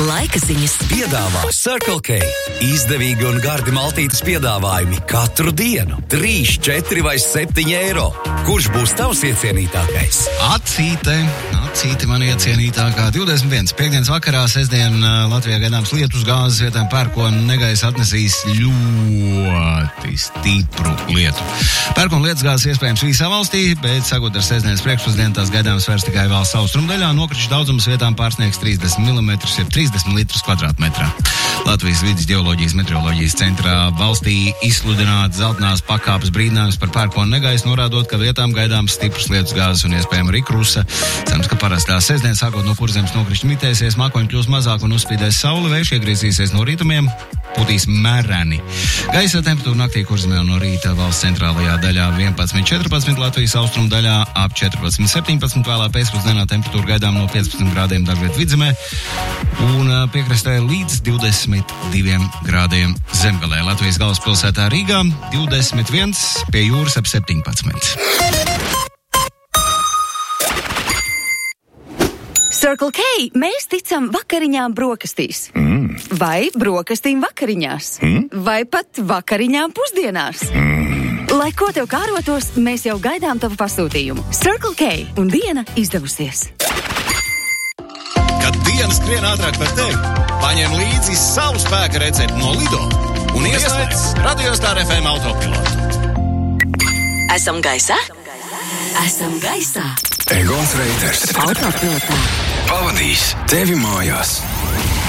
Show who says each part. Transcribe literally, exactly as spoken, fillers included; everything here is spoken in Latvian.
Speaker 1: Laika ziņas
Speaker 2: piedāvā Circle K. Izdevīgi un gardi maltītes piedāvājumi katru dienu. trīs, četri vai septiņi eiro. Kurš būs tavs iecienītākais?
Speaker 3: Acīte, acīte man iecienītākā. divdesmit viens piekdienas vakarā, sestdien Latvijā gaidāms lietus, gāzes vietām pērkona negaiss atnesīs ļoti stipru lietu. Pērkona lietus gāzes iespējams visā valstī, bet sakot ar sestdienas priekšpusdienu, tās gaidāms vairs tikai valsts austrumdaļā. Nokriču daudzums vietām pārsniegs trīsdesmit milimetrus, jeb trīsdesmit litrus kvadrātmetrā. Latvijas vidas ģeoloģijas meteoroloģijas centrā valstī izsludināts zeltainās pakāpes brīdinājums par pērkona negaisu, norādot, ka vietām gaidāms stiprs lietus gāzes un iespējama arī krusa. Cerams, ka parastā sestdien, sākot no kurzemes nokrišņi mitēsies, mākoņi kļūs mazāk un uzspīdēs saule, vējš iegriezīsies no rītumiem, putīs mēreni. Gaisa temperatūra naktī kurzemē un no rīta valsts centrālajā daļā vienpadsmit četrpadsmit, Latvijas austrumu daļā ap četrpadsmit septiņpadsmit, vēlā pēcpusdienā temperatūra gaidām no piecpadsmit grādiem dažviet vidzemē un piekrastē līdz divdesmit diviem grādiem zemgalē. Latvijas galvaspilsētā Rīgā divdesmit viens, pie jūras ap septiņpadsmit.
Speaker 1: Circle K, mēs ticam vakariņām brokastīs.
Speaker 2: Mm.
Speaker 1: Vai brokastīm vakariņās.
Speaker 2: Mm.
Speaker 1: Vai pat vakariņām pusdienās.
Speaker 2: Mm.
Speaker 1: Lai ko tev kārotos, mēs jau gaidām tavu pasūtījumu. Circle K un diena izdevusies.
Speaker 3: Kad diena skrien ātrāk par tevi, paņem līdzi savu spēka recepti no Lido un ieslēdz Radio Star F M autopilotu.
Speaker 1: Esam gaisā? Esam gaisā.
Speaker 2: Egons Reiters
Speaker 1: Autopilotā
Speaker 2: pavadīs tevi mājās.